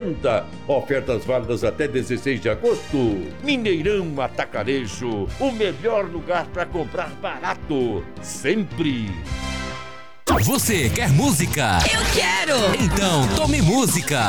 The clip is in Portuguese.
60. Ofertas válidas até 16 de agosto. Mineirão Atacarejo, o melhor lugar para comprar barato, sempre. Você quer música? Eu quero! Então tome música.